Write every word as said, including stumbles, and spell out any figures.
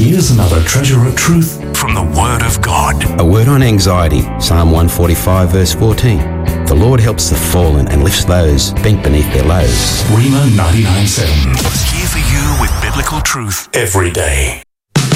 Here's another treasure of truth from the Word of God. A word on anxiety, Psalm one forty-five verse fourteen. The Lord helps the fallen and lifts those bent beneath their loads. Rhema ninety-nine point seven. Here for you with biblical truth every day.